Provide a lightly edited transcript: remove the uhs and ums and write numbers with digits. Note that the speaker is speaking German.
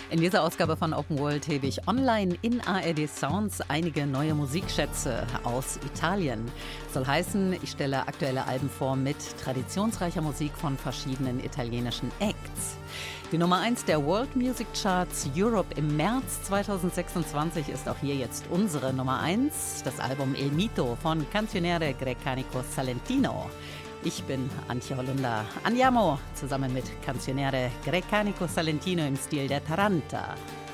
In dieser Ausgabe von Open World hebe ich online in ARD Sounds einige neue Musikschätze aus Italien. Soll heißen, ich stelle aktuelle Alben vor mit traditionsreicher Musik von verschiedenen italienischen Acts. Die Nummer 1 der World Music Charts Europe im März 2026 ist auch hier jetzt unsere Nummer 1, das Album Il Mito von Canzoniere Grecanico Salentino. Ich bin Antje Hollunder. Andiamo zusammen mit Canzoniere Grecanico Salentino im Stil der Taranta.